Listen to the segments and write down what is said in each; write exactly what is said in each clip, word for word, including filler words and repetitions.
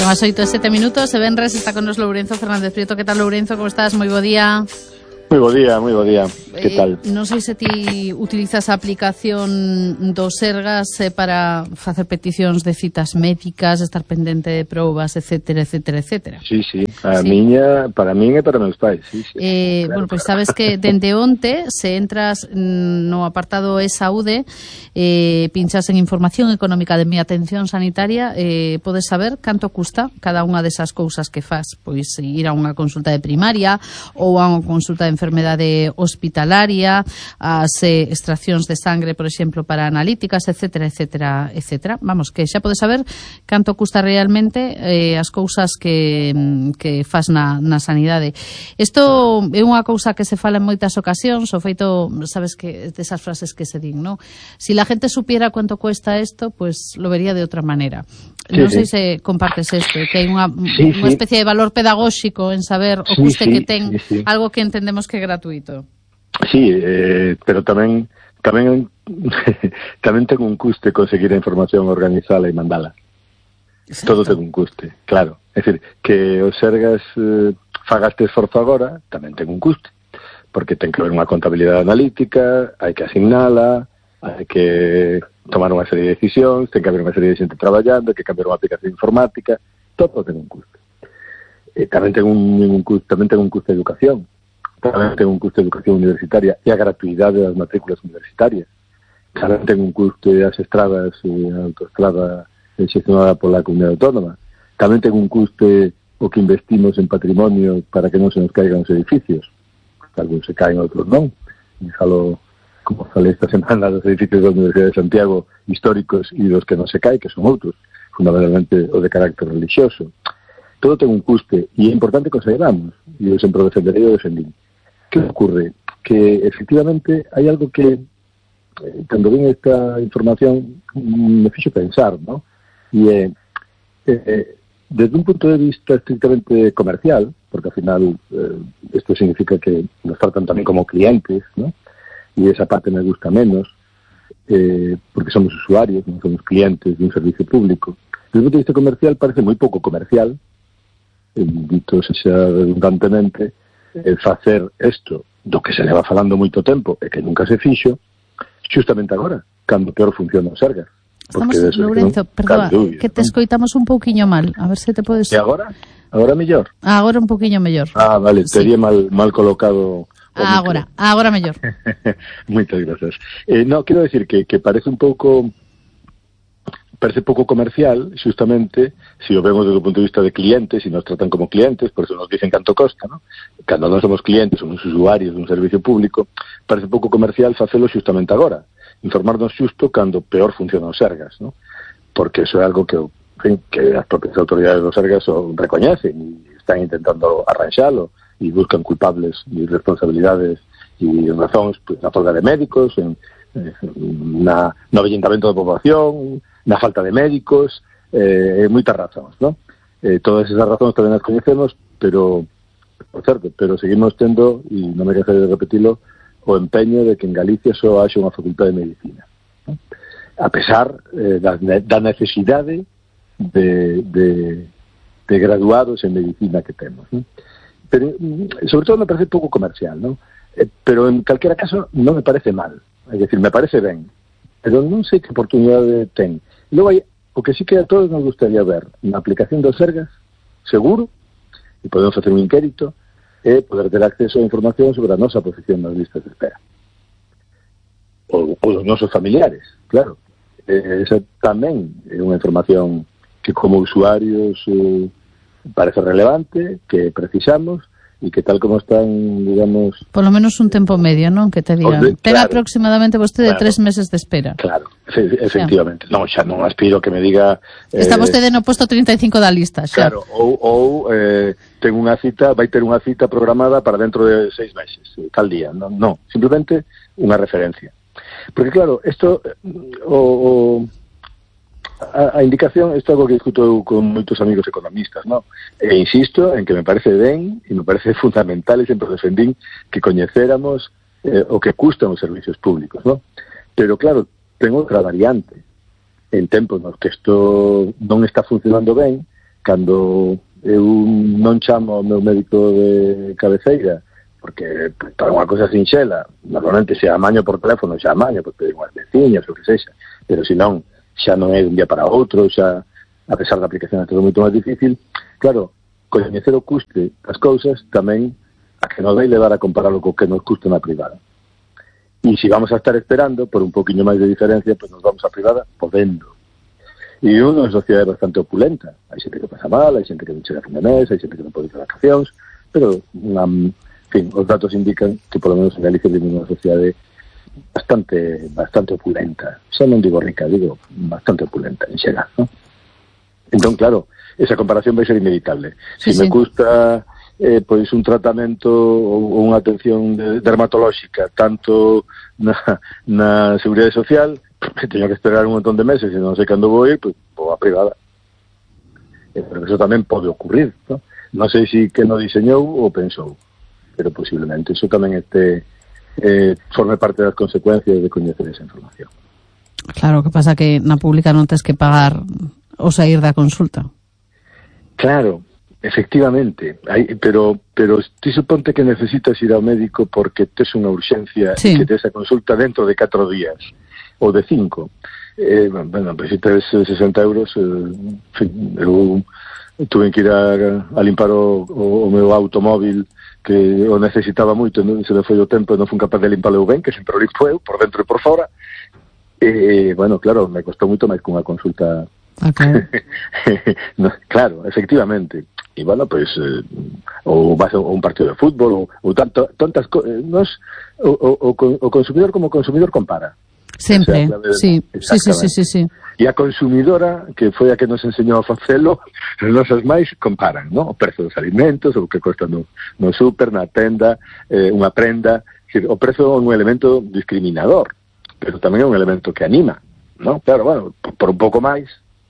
Son as oito e sete minutos, e venres está con nos Lourenzo Fernández Prieto. Que tal, Lourenzo? Como estás? Moi bo día. Moi bo día, moi bo día. Que tal? Eh, non sei se ti utilizas a aplicación do Sergas eh, para facer peticións de citas médicas, estar pendente de probas, etcétera, etcétera, etcétera. Sí, sí, a sí. miña, para min e para meus pais, sí, sí. Eh, claro, bueno, pois pues claro. sabes que dende onte, se entras no apartado e-saúde, eh, pinchas en información económica de mi atención sanitaria, eh, podes saber canto custa cada unha desas cousas que faz, pois ir a unha consulta de primaria ou a unha consulta de enfermedade hospitalaria, as eh, extraccións de sangre, por exemplo, para analíticas, etcétera, etcétera, etcétera. Vamos, que xa podes saber canto custa realmente eh, as cousas que, que faz na, na sanidade. Isto é unha cousa que se fala en moitas ocasións, o feito, sabes, que desas frases que se din, ¿no? Si la gente supiera cuánto cuesta esto, pues lo vería de outra manera. Sí, non sei sí. se compartes isto, que hai unha, sí, unha sí. especie de valor pedagóxico en saber o sí, custe sí, que ten sí, sí. algo que entendemos que é gratuito. Sí, eh, pero tamén tamén tamén ten un custe conseguir a información, organizala e mandala. Exacto. Todo ten un custe, claro. É dicir, que o Sergas eh, faga este esforzo agora, tamén ten un custe, porque ten que haber unha contabilidade analítica, hai que asignala, hai que tomar unha serie de decisións, ten que haber unha serie de xente traballando, hai que cambiar unha aplicación informática, todo ten un custe. Eh, tamén ten un, un custe, tamén ten un custe de educación, tamén ten un custe de educación universitaria e a gratuidade das matrículas universitarias, tamén ten un custe as estradas e a autoestrada xestionada pola comunidade autónoma, tamén ten un custe o que investimos en patrimonio para que non se nos caigan os edificios, algúns se caen, outros non, e falo, como falei esta semana, dos edificios da Universidade de Santiago históricos e dos que non se caen, que son outros, fundamentalmente o de carácter religioso. Todo ten un custe e é importante que o saibamos, e eu sempre o defenderei e o defendín. Que ocurre? Que efectivamente hai algo que eh, cando ven esta información me fixo pensar, ¿no? E é eh, desde un punto de vista estrictamente comercial, porque al final eh, esto significa que nos tratan tamén como clientes, ¿no? E esa parte me gusta menos, eh, porque somos usuarios, non somos clientes de un servicio público. Desde o punto de vista comercial parece moi pouco comercial, eh, dito xa redundantemente, eh, facer isto do que se leva falando moito tempo e que nunca se fixo, justamente agora, cando peor funciona o Sergas. Estamos, Lourenzo, no, perdón, dúbida, que te ¿no? escoitamos un pouquiño mal, a ver se te podes... E agora? Agora mellor? Agora un pouquiño mellor. Ah, vale, sí. Tería mal, mal colocado... Agora, micro. Agora mellor. Moitas gracias. Eh, no, quero decir que, que parece un pouco... Parece pouco comercial, justamente, se o vemos desde o punto de vista de clientes, e nos tratan como clientes, por eso nos dicen canto costa, ¿no? Cando non somos clientes, somos usuarios dun servicio público, parece pouco comercial facelo justamente agora. Informarnos xusto cando peor funciona o Sergas, ¿no? Porque eso é algo que, en, que as propias autoridades do Sergas o recoñecen e están intentando arranxalo e buscan culpables e responsabilidades e razóns pues, na folga de médicos, en, na, no avellentamento da poboación, na falta de médicos, eh, moitas razóns, ¿no? Eh, todas esas razóns tamén as coñecemos, pero, por certo, pero seguimos tendo, e non me cansarei de repetilo, o empeño de que en Galicia só haxa unha facultade de medicina, ¿no? A pesar eh, da, da necesidade de, de, de graduados en medicina que temos, ¿no? Pero, sobre todo me parece pouco comercial, ¿no? Eh, pero en calquera caso non me parece mal, é dicir, me parece ben, pero non sei que oportunidade ten. Logo hai, o que sí que a todos nos gustaría ver na aplicación do Sergas, seguro, e podemos facer un inquérito, é poder ter acceso a información sobre a nosa posición nas listas de espera. Ou, ou os nosos familiares, claro. Eh, esa tamén é unha información que como usuarios eh, parece relevante, que precisamos, e que tal como están, digamos... Por lo menos un tempo medio, non? Que te digan. De, ten claro, aproximadamente vostede claro, tres meses de espera. Claro, efectivamente. Non, xa non aspiro que me diga... Eh, Está vostede no posto treinta e cinco da lista, xa. Claro, ou, ou eh, ten unha cita, vai ter unha cita programada para dentro de seis meses, tal día. Non, non, simplemente unha referencia. Porque claro, isto... O, o, A, a indicación, isto é algo que discuto con moitos amigos economistas, ¿no? E insisto en que me parece ben e me parece fundamental, e sempre defendín que coñecéramos eh, o que custan os servicios públicos, ¿no? Pero claro, ten outra variante. En tempos nos que isto non está funcionando ben, cando eu non chamo ao meu médico de cabeceira porque para unha cosa sinxela, normalmente se amaño por teléfono, xa amaño, por pedir unhas veciñas, o que sexa, pero se non, xa non é un día para outro, xa, a pesar da aplicación é todo moito máis difícil. Claro, coñecer o custe das cousas tamén a que nos vai levar a compararlo co que nos custa na privada. E se vamos a estar esperando por un poquinho máis de diferencia, pois pues nos vamos a privada podendo. E unha sociedade bastante opulenta. Hai xente que pasa mal, hai xente que non chega a fin de mes, hai xente que non pode ir a vacacións, pero, um, en fin, os datos indican que, por lo menos, en Galicia vivimos unha sociedade bastante bastante opulenta. Xa non digo rica, digo bastante opulenta, en xeral, ¿no? Entón, claro, esa comparación vai ser inevitable. Sí, se me sí. custa eh, pois un tratamento ou unha atención de, dermatolóxica tanto na, na Seguridade Social, que teño que esperar un montón de meses e non sei cando vou ir, pois vou a privada. Eh, pero eso tamén pode ocurrir, ¿no? Non sei se que non diseñou ou pensou, pero posiblemente eso tamén este eh, forme parte das consecuencias de coñecer esa información. Claro, que pasa que na pública non tens que pagar o sair da consulta. Claro, efectivamente, hai, pero pero ti suponte que necesitas ir ao médico porque tes unha urxencia, sí, que tes a consulta dentro de catro días ou de cinco. Eh, bueno, pues se tes sesenta euros, eh, en fin, eu tuve que ir a, a limpar o, o, o meu automóvil que o necesitaba moito, non se me foi o tempo e non fui capaz de limpalo ben, que sempre o limpo eu, por dentro e por fora. E, bueno, claro, me costou moito máis que unha consulta. Okay. No, claro, efectivamente. E, bueno, pois, pues, eh, ou vas a un partido de fútbol, ou, ou tanto, tantas cosas. O, o, o consumidor como consumidor compara. Sempre, o sea, de, sí. Sí, sí, sí, sí, sí. E a consumidora, que foi a que nos enseñou a facelo, as nosas máis comparan, ¿no? O prezo dos alimentos, o que cuesta no, no súper, na tenda, eh, unha prenda. Decir, o prezo é un elemento discriminador, pero tamén é un elemento que anima, ¿no? Claro, bueno, por, por un pouco máis,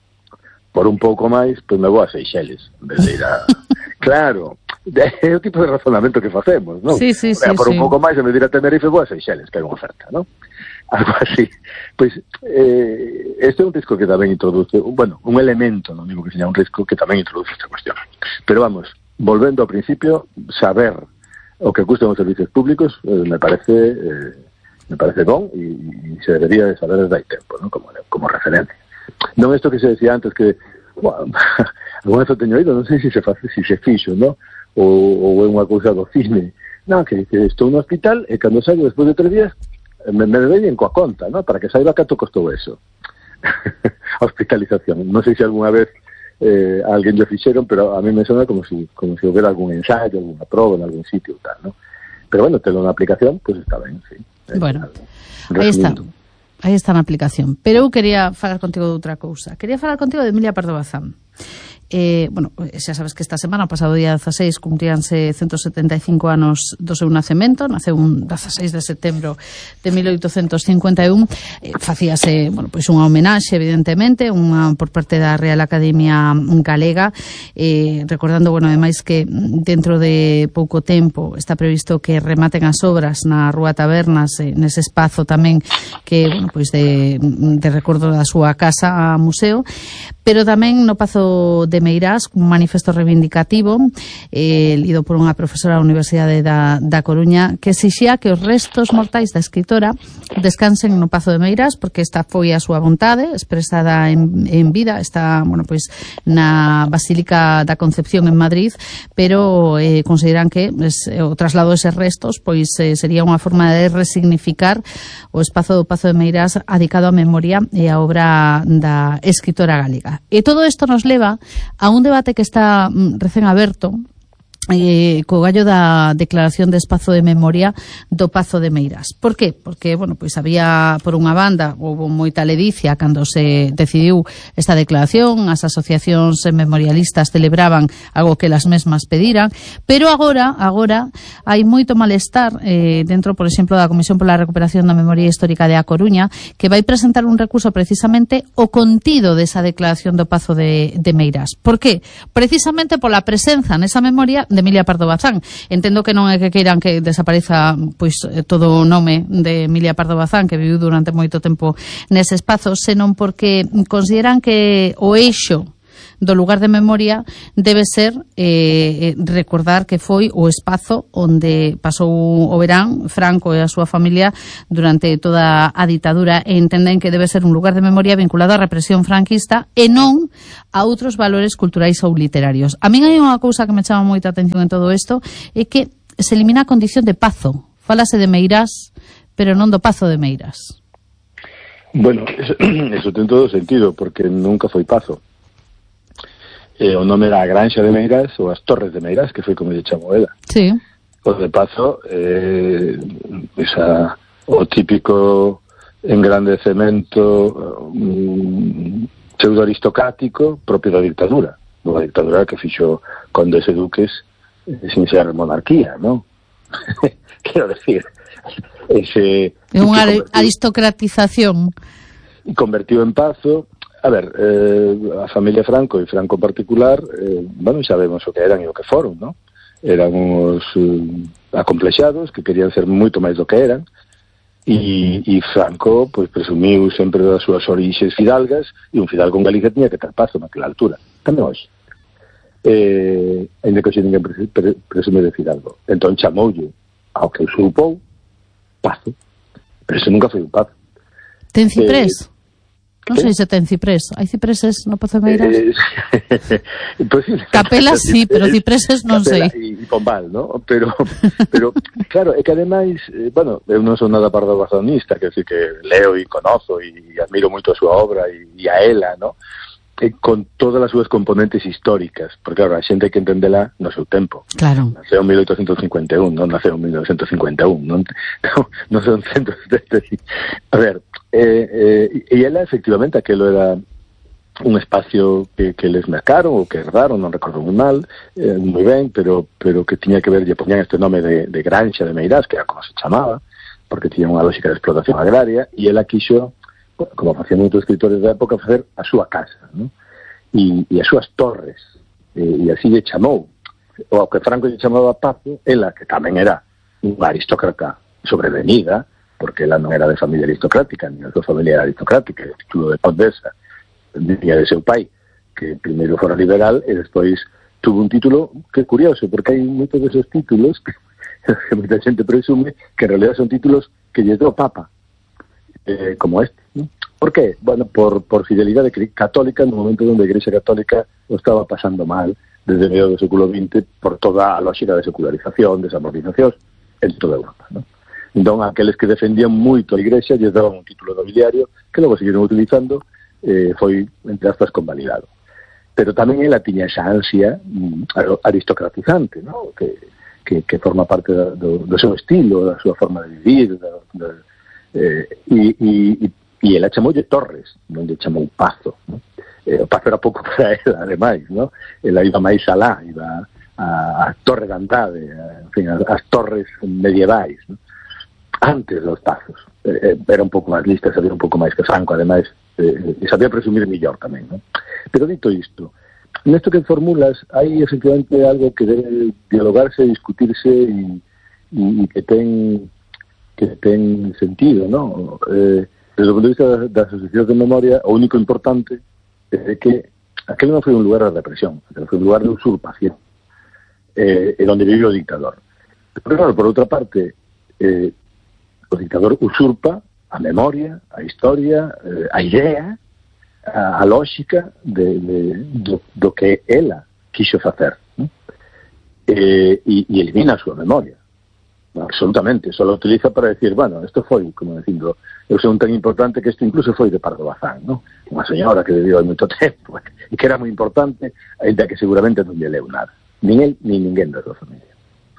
por un pouco máis, pois me vou a Seychelles, en vez de ir a... Claro, é o tipo de razonamento que facemos, ¿no? Sí, sí, sí. Por sí. un pouco máis, en vez de ir a Tenerife, vou a Seychelles, que hai unha oferta, ¿no? Algo así. Pois, eh, este é un risco que tamén introduce, bueno, un elemento, non digo que seña un risco, que tamén introduce esta cuestión. Pero vamos, volvendo ao principio, saber o que custan os servicios públicos eh, me parece eh, me parece bon e, e se debería de saber desde hai tempo, ¿no? Como, como referencia. Non isto que se decía antes que, bueno, alguna vez o teño oído, non sei se se face, si se fixo, ¿no? Ou, ou é unha cousa do cine. Non, que, que estou no hospital e cando saio despois de tres días me, me deben coa conta, ¿no? Para que saiba canto costou eso. A hospitalización. Non sei se alguna vez eh, alguén lo fixeron, pero a mí me suena como si, como si hubiera algún ensayo, alguna proba en algún sitio y tal, ¿no? Pero bueno, telo na aplicación, pues está ben, sí. Bueno, aí está. Aí está na aplicación. Pero eu quería falar contigo de outra cousa. Quería falar contigo de Emilia Pardo Bazán. Eh, bueno, xa sabes que esta semana, pasado día dezaseis, cumpríanse ciento setenta e cinco anos do seu nacemento. Naceu un dezaseis de setembro de mil oitocentos cincuenta e un. Eh, facíase, bueno, pois unha homenaxe, evidentemente, unha por parte da Real Academia Galega, eh, recordando, bueno, ademais que dentro de pouco tempo está previsto que rematen as obras na Rúa Tabernas, eh, nese espazo tamén que, bueno, pois de, de recordo da súa casa a museo, pero tamén no Pazo de Meirás, un manifesto reivindicativo eh, lido por unha profesora da Universidade da, da Coruña, que exixía que os restos mortais da escritora descansen no Pazo de Meirás, porque esta foi a súa vontade expresada en, en vida. Está, bueno, pois na Basílica da Concepción en Madrid, pero eh, consideran que es, o traslado deses restos pois eh, sería unha forma de resignificar o espazo do Pazo de Meirás adicado á memoria e á obra da escritora galega. E todo isto nos leva a un debate que está recén aberto eh, co gallo da declaración de espazo de memoria do Pazo de Meirás. Por qué? Porque, bueno, pois había, por unha banda, houve moita ledicia cando se decidiu esta declaración, as asociacións memorialistas celebraban algo que las mesmas pediran, pero agora, agora, hai moito malestar eh, dentro, por exemplo, da Comisión pola Recuperación da Memoria Histórica de A Coruña, que vai presentar un recurso precisamente o contido desa declaración do Pazo de, de Meirás. Por qué? Precisamente pola presenza nesa memoria de Emilia Pardo Bazán. Entendo que non é que queiran que desapareza pois todo o nome de Emilia Pardo Bazán, que viviu durante moito tempo nese espazo, senón porque consideran que o eixo do lugar de memoria debe ser eh, recordar que foi o espazo onde pasou o verán Franco e a súa familia durante toda a ditadura, e entenden que debe ser un lugar de memoria vinculado á represión franquista e non a outros valores culturais ou literarios. A min hai unha cousa que me chama moita atención en todo isto, é que se elimina a condición de pazo. Fálase de Meirás, pero non do Pazo de Meirás. Bueno, eso, eso ten todo sentido, porque nunca foi Pazo. Eh, o nome era a Granxa de Meirás ou as Torres de Meirás, que foi como lle chamou ela. Sí. O de Pazo, eh, esa, o típico engrandecemento um, pseudo-aristocrático propio da dictadura. Da dictadura que fixo condes e duques eh, sin ser monarquía, ¿no? Quero decir... Ese, é unha aristocratización. Convertido en Pazo. A ver, eh, a familia Franco e Franco en particular, eh, bueno, sabemos o que eran e o que foron, ¿no? Eran uns uh, acomplexados que querían ser moito máis do que eran, e, e Franco pois presumiu sempre das súas orixes fidalgas, e un fidalgo en Galicia tiña que ter Pazo naquela altura, tamén hoxe. Eh, ainda que hoxe ninguén presume de fidalgo. Entón chamoulle ao que usurpou Pazo, pero eso nunca foi un Pazo. Ten ciprés? Eh, non sei se ten ciprés. Hai cipreses no Pazo de Meirás? Eh, pues, Capelas sí, pero cipreses non sei. E Pombal, ¿no? Pero, pero claro, é que ademais, eh, bueno, eu non son nada pardobazonista, que decir que leo e conozo e admiro moito a súa obra e, e a ela, ¿no? Eh, con todas as súas componentes históricas, porque claro, a xente hai que entendela no seu tempo. Claro. Naceu en mil oitocentos cincuenta e un, non naceu en mil novecientos cincuenta e un, non, non, non son centros de este. A ver, eh, eh, e ela efectivamente aquelo era un espacio que, que les mercaron ou que herdaron, non recordo moi mal, eh, moi ben, pero pero que tiña que ver, lle poñían este nome de, de Granxa de Meirás, que era como se chamaba, porque tiña unha lógica de explotación agraria, e ela quixo, como facían moitos escritores da época, facer a súa casa, ¿no? E, e as súas torres, e, e así lle chamou. O que Franco lle chamaba Pazo, ela, que tamén era unha aristócrata sobrevenida, porque ela non era de familia aristocrática, ni a súa familia era aristocrática, o título de condesa diría de seu pai, que primeiro fora liberal e despois tuvo un título que é curioso, porque hai moitos deses títulos que, que moita xente presume que en realidad son títulos que lle deu Papa, eh, como este, ¿no? ¿Por qué? Bueno, por, por fidelidade católica no momento onde a Igrexa Católica o estaba pasando mal desde medio do século vinte por toda a lógica de secularización, desamortización en toda Europa, ¿no? Entón, aqueles que defendían moito a Igrexa lles daban un título nobiliario que logo seguiron utilizando, eh, foi, entre aspas, convalidado. Pero tamén ela tiña esa ansia mm, aristocratizante, ¿no? Que, que, que forma parte do, do seu estilo, da súa forma de vivir, da, da, Eh, e, e, e ela chamoulle Torres, non lle chamou Pazo, ¿no? Eh, o Pazo era pouco para ela, ademais, ¿no? Ela iba máis alá, iba a, a Torre de Andade, a, en fin, as, as torres medievais, ¿no? Antes dos Pazos. Eh, era un pouco máis lista, sabía un pouco máis que Franco, ademais, eh, e sabía presumir millor tamén, ¿no? Pero dito isto, nesto que formulas, hai efectivamente algo que debe dialogarse, discutirse e, e, e que ten que ten sentido, ¿no? Eh, desde o punto de vista das asociacións de memoria, o único importante é que aquel non foi un lugar de represión, foi un lugar de usurpación, eh, en onde vive o dictador. Pero claro, por outra parte, eh, o dictador usurpa a memoria, a historia, eh, a idea, a, a lógica de, de, do, do que ela quixo facer, ¿no? Eh, e, e elimina a súa memoria. Absolutamente, só lo utiliza para decir, bueno, isto foi, como dicindo, eu son tan importante que isto incluso foi de Pardo Bazán, ¿no? Unha señora que viviu hai moito tempo e que era moi importante, ainda que seguramente non lle leu nada, nin el, nin ninguén da súa familia.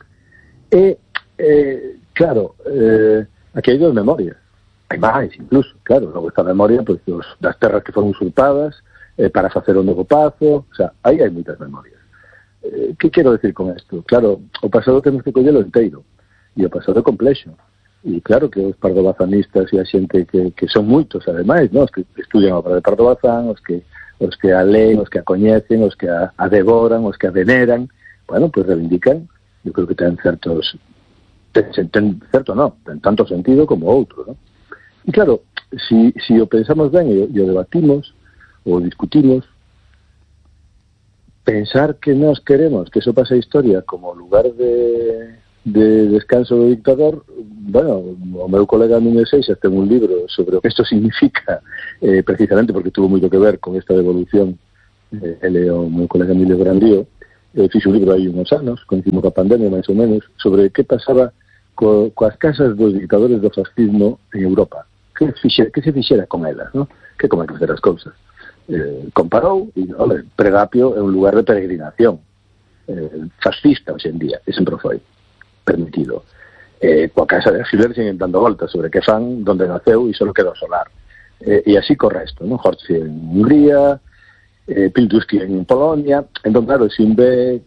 E, eh, claro, eh, aquí hai dos memorias, hai máis incluso, claro, logo esta memoria pois, dos, das terras que foron usurpadas eh, para facer o novo Pazo, o sea, aí hai moitas memorias. Eh, que quero decir con isto? Claro, o pasado temos que collelo inteiro, e o pasado é complexo. E claro que os pardobazanistas e a xente que, que son moitos, ademais, ¿no? Os que estudian a obra de Pardo Bazán, os que, os que a leen, os que a coñecen, os que a, a devoran, os que a veneran, bueno, pues reivindican, eu creo que ten certos, ten, ten certo, no, ten tanto sentido como outro, ¿no? E claro, si, si o pensamos ben e, e o debatimos, ou discutimos, pensar que nós queremos que eso pase a historia como lugar de, de descanso do dictador, bueno, o meu colega Núñez Seixas ten un libro sobre o que isto significa, eh, precisamente porque tuvo moito que ver con esta devolución, eh, ele o meu colega Emilio Grandío, eh, fixo un libro aí uns anos, coincidimos coa pandemia, máis ou menos, sobre que pasaba co, coas casas dos dictadores do fascismo en Europa, que, fixe, que se fixera con elas, ¿no? Que como hai que facer as cousas. Eh, comparou, e, ole, Pregapio é un lugar de peregrinación, eh, fascista hoxe en día, e sempre foi permitido. Eh, coa casa de Alfiler siguen dando voltas sobre que fan, donde naceu e só queda o solar. Eh, e así co resto, ¿no? Horthy en Hungría, eh, Piltuski en Polonia. Entón, claro, sin ve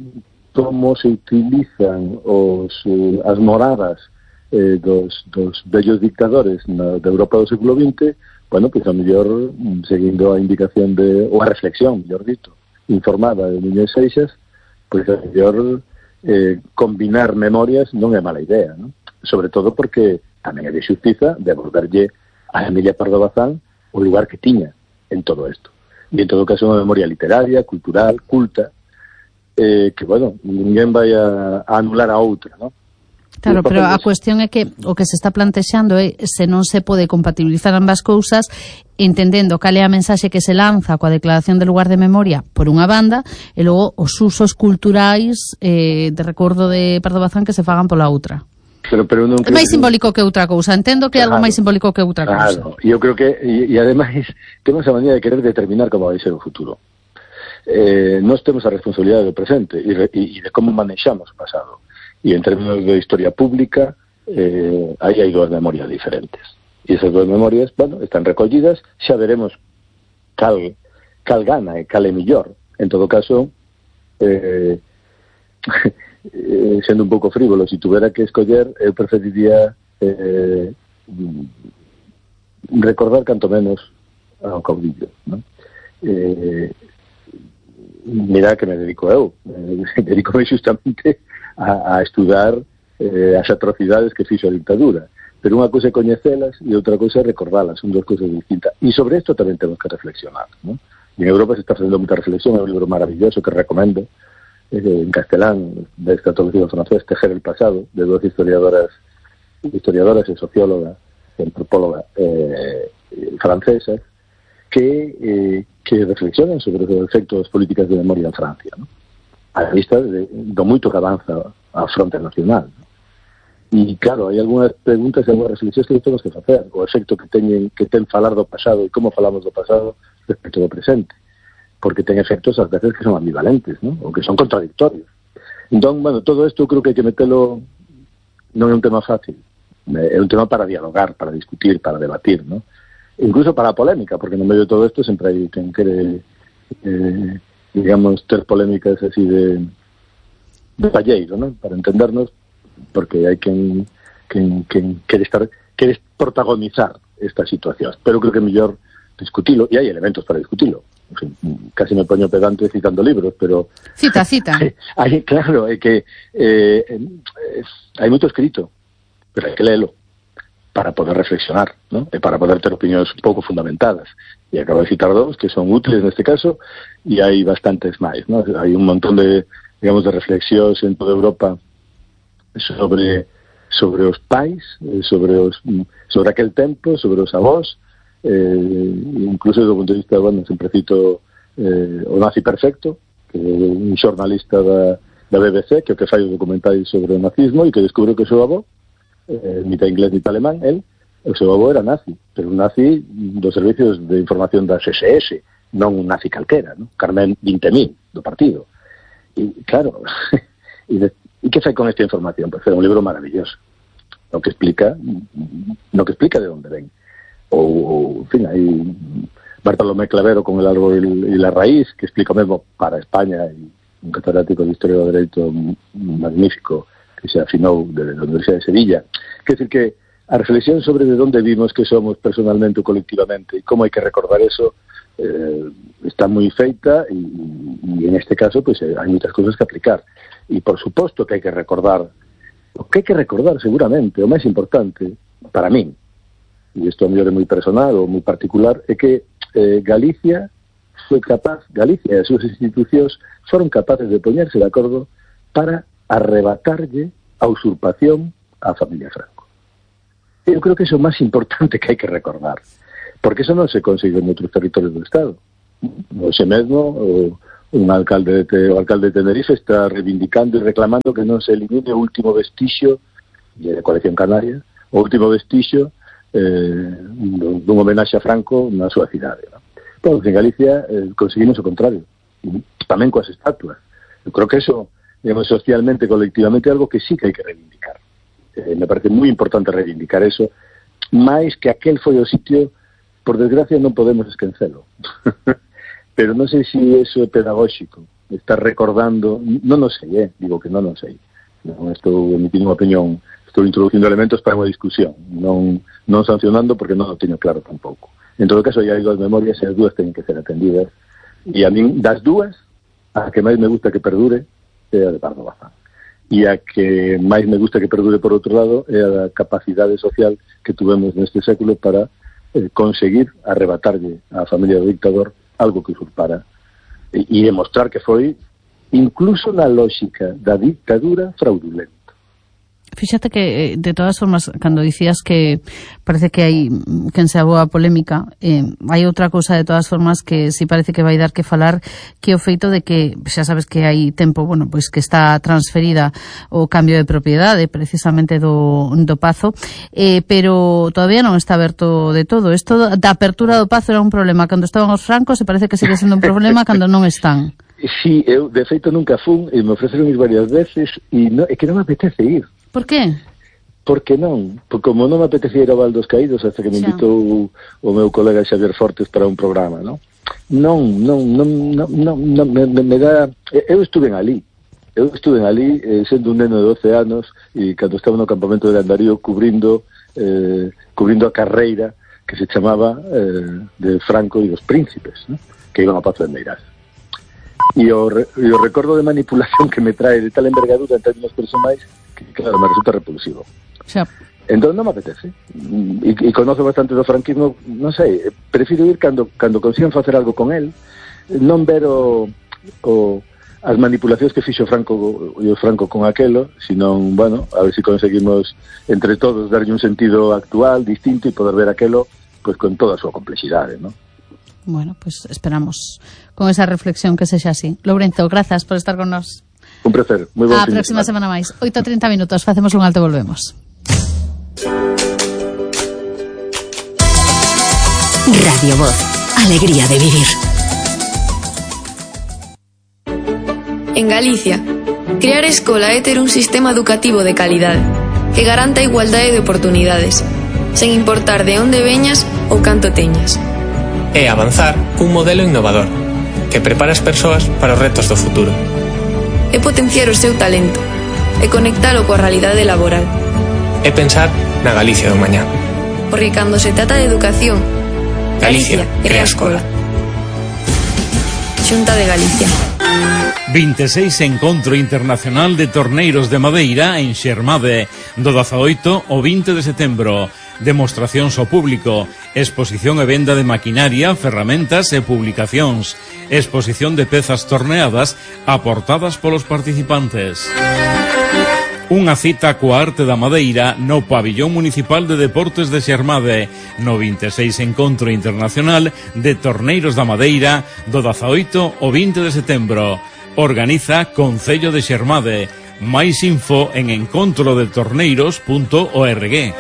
como se utilizan os, eh, as moradas eh, dos, dos bellos dictadores na, de Europa do século vinte, bueno, pois pues, a mellor, seguindo a indicación de, ou a reflexión, mellor dito, informada de Núñez Seixas, pois pues, a mellor eh, combinar memorias non é mala idea, ¿no? Sobre todo porque tamén é de xustiza devolverlle a Emilia Pardo Bazán o lugar que tiña en todo isto. E en todo caso unha memoria literaria, cultural, culta, eh, que, bueno, ninguén vai a, a anular a outra, ¿no? Claro, pero a cuestión é que o que se está plantexando é se non se pode compatibilizar ambas cousas, entendendo cal é a mensaxe que se lanza coa declaración de lugar de memoria por unha banda e logo os usos culturais eh, de recordo de Pardo Bazán que se fagan pola outra. Pero, pero non é máis simbólico que outra cousa, entendo que é claro, algo máis simbólico que outra cousa. Claro, e eu creo que, e, e ademais temos a maneira de querer determinar como vai ser o futuro. Eh, nós temos a responsabilidade do presente e, e, e de como manexamos o pasado. E en términos de historia pública, eh, aí hai dúas memorias diferentes. E esas dúas memorias, bueno, están recollidas, xa veremos cal, cal gana e cal é millor. En todo caso, eh, sendo un pouco frívolo, se si tuvera que escoller, eu preferiría eh, recordar canto menos ao caudillo, ¿no? Eh, mira que me dedico eu, me dedico justamente a, a estudar eh, as atrocidades que fixo a dictadura, pero unha cousa é coñecelas e outra cousa é recordalas, son dos cousas distintas, e sobre isto tamén temos que reflexionar, ¿no? E en Europa se está facendo moita reflexión, é un libro maravilloso que recomendo, eh, en castelán, deste catolicismo francés, Tejer el pasado, de dos historiadoras historiadoras e socióloga e antropóloga eh, francesas, que, eh, que reflexionan sobre os efectos políticas de memoria en Francia, ¿no? A vista de, do moito que avanza a fronte nacional, ¿no? E claro, hai algunhas preguntas e algunhas reflexións que temos que facer, o efecto que teñen que ten falar do pasado e como falamos do pasado respecto do presente, porque ten efectos ás veces que son ambivalentes, ¿no? Ou que son contradictorios. Entón, bueno, todo isto creo que hai que metelo, non é un tema fácil, é un tema para dialogar, para discutir, para debatir, ¿no? Incluso para a polémica, porque no medio de todo isto sempre hai quen quere, eh, digamos, ter polémicas así de, de palleiro, ¿no? Para entendernos, porque hai quen, quen, quen quere estar, quere protagonizar esta situación. Pero creo que é mellor discutilo, e hai elementos para discutilo. En fin, casi me poño pedante citando libros, pero... Cita, cita. Hay, claro, é que eh, eh, hai moito escrito, pero hai que léelo para poder reflexionar, ¿no? E para poder ter opinións un pouco fundamentadas. E acabo de citar dous que son útiles neste caso, e hai bastantes máis, ¿no? Hai un montón de, digamos, de reflexións en toda Europa sobre sobre os pais, sobre os sobre aquel tempo, sobre os avós, eh, incluso do punto de vista, bueno, sempre cito eh, o Nazi Perfecto, que é un xornalista da, da B B C, que é o que fai os documentais sobre o nazismo e que descubre que o seu avó, eh, mitad inglés, mitad alemán, él, o seu avó era nazi, pero un nazi dos servicios de información das S S, non un nazi calquera, ¿no? Carmen vinte mil do partido. E, claro, e, de, e que fai con esta información? Pues é un libro maravilloso, no que explica no que explica de onde ven. Ou, en fin, hai Bartolomé Clavero con El árbol e la raíz, que explica o mesmo para España, e un catedrático de Historia do Dereito magnífico, que se afinou de la Universidad de Sevilla. Quer decir que a reflexión sobre de onde vimos que somos personalmente ou colectivamente e como hai que recordar eso eh, está moi feita e, e en este caso pues, eh, hai moitas cousas que aplicar. E por suposto que hai que recordar, o que hai que recordar seguramente, o máis importante para min, e isto a mellor é moi personal ou moi particular, é que eh, Galicia foi capaz, Galicia e as súas institucións foron capaces de poñerse de acordo para arrebatarlle a usurpación á familia Franco. Eu creo que iso é o máis importante que hai que recordar, porque iso non se consigue en outros territorios do Estado. Hoxe mesmo, o, un alcalde de, o alcalde de Tenerife está reivindicando e reclamando que non se elimine o último vestixio de colección canaria, o último vestixio eh, dun homenaxe a Franco na súa cidade, ¿no? Pero en Galicia eh, conseguimos o contrario, tamén coas estatuas. Eu creo que eso, digamos, socialmente, colectivamente, é algo que sí que hai que reivindicar. Eh, me parece moi importante reivindicar eso, máis que aquel foi o sitio, por desgracia non podemos esquecelo. Pero non sei se eso é pedagóxico, estar recordando, non o sei, eh? digo que non o sei, non estou emitindo unha opinión, estou introducindo elementos para unha discusión, non, non sancionando porque non o teño claro tampouco. En todo caso, hai dúas memorias e as dúas teñen que ser atendidas, e a min, das dúas, a que máis me gusta que perdure é a de Pardo Bazán. E a que máis me gusta que perdure por outro lado é a capacidade social que tuvemos neste século para eh, conseguir arrebatarlle á familia do dictador algo que usurpara e, e demostrar que foi incluso na lógica da dictadura fraudulenta. Fíxate que, de todas formas, cando dicías que parece que hai quen se aboa a polémica, eh, hai outra cousa de todas formas que si parece que vai dar que falar, que o feito de que, xa sabes que hai tempo, bueno, pois que está transferida o cambio de propiedade precisamente do, do Pazo, eh, pero todavía non está aberto de todo. Isto da apertura do Pazo era un problema cando estaban os francos e parece que sigue sendo un problema cando non están. Sí, eu de feito nunca fun e me ofreceron ir varias veces e no, é que non me apetece ir. Por qué? Porque non, porque como non me apetecía ir a Val dos Caídos hasta que me invitou o meu colega Xavier Fortes para un programa, non? Non, non, non, non, non, non me, me dá... Eu estuve en ali, eu estuve en ali eh, sendo un neno de doce anos e cando estaba no campamento de Andarío cubrindo eh, cubrindo a carreira que se chamaba eh, de Franco e dos Príncipes, ¿no? Que iban a Pazo de Meirás. E o, re, e o recordo de manipulación que me trae de tal envergadura en términos personais que, claro, me resulta repulsivo. Xa. Entón non me apetece. E, e conozo bastante do franquismo, non sei, prefiro ir cando, cando consigan facer algo con él, non ver o, o, as manipulacións que fixo Franco e o Franco con aquelo, senón, bueno, a ver se si conseguimos entre todos darlle un sentido actual, distinto, e poder ver aquelo pues, con toda a súa complexidade, non? Bueno, pues esperamos con esa reflexión que sexa así. Lourenzo, grazas por estar con nós. Un placer. Moi bon A próxima semana máis. oito e trinta minutos, facemos un alto e volvemos. Radio Voz, alegría de vivir. En Galicia, crear escola é ter un sistema educativo de calidade que garanta a igualdade de oportunidades, sen importar de onde veñas ou canto teñas. É avanzar cun modelo innovador que prepara as persoas para os retos do futuro. É potenciar o seu talento e conectalo coa realidade laboral. É pensar na Galicia do mañá. Porque cando se trata de educación, Galicia, Galicia crea a escola. Xunta de Galicia. vinte e seis Encontro Internacional de Torneiros de Madeira en Xermade, do dezaoito ao vinte de setembro. Demostracións ao público, exposición e venda de maquinaria, ferramentas e publicacións, exposición de pezas torneadas aportadas polos participantes. Unha cita coa arte da madeira no Pabillón Municipal de Deportes de Xermade, no vinte e seis Encontro Internacional de Torneiros da Madeira, do dezaoito ao vinte de setembro. Organiza Concello de Xermade. Máis info en encontro de torneiros punto org.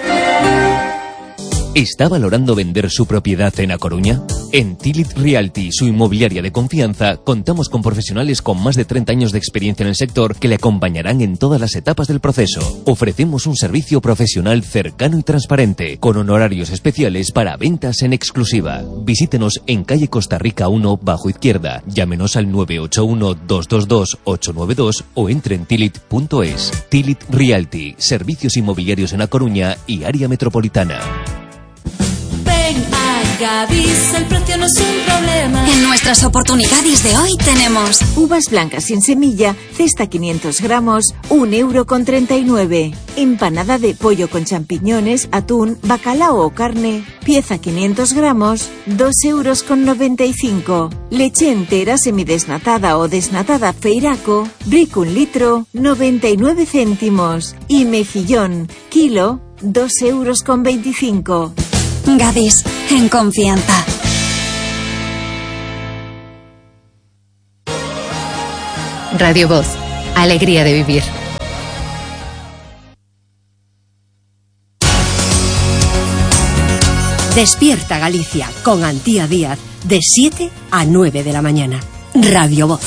¿Está valorando vender su propiedad en A Coruña? En Tilit Realty, su inmobiliaria de confianza, contamos con profesionales con más de treinta años de experiencia en el sector que le acompañarán en todas las etapas del proceso. Ofrecemos un servicio profesional cercano y transparente, con honorarios especiales para ventas en exclusiva. Visítenos en calle Costa Rica uno, bajo izquierda. Llámenos al nueve ocho uno, dos dos dos, ocho nueve dos o entre en tilit punto es. Tilit Realty, servicios inmobiliarios en A Coruña y área metropolitana. Ven a Gadis, el precio no es un problema. En nuestras oportunidades de hoy tenemos uvas blancas sin semilla, cesta quinientos gramos, un euro con treinta y nueve. Empanada de pollo con champiñones, atún, bacalao o carne, pieza quinientos gramos, dos euros con noventa y cinco. Leche entera semidesnatada o desnatada Feiraco, brick un litro, noventa y nueve céntimos. Y mejillón, kilo, dos euros con veinticinco. Gadis, en confianza. Radio Voz, alegría de vivir. Despierta Galicia con Antía Díaz de siete a nueve de la mañana. Radio Voz.